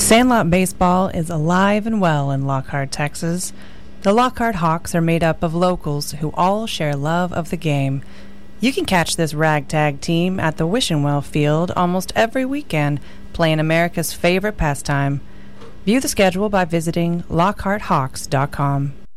Sandlot baseball is alive and well in Lockhart, Texas. The Lockhart Hawks are made up of locals who all share love of the game. You can catch this ragtag team at the Wishenwell Field almost every weekend, playing America's favorite pastime. View the schedule by visiting LockhartHawks.com.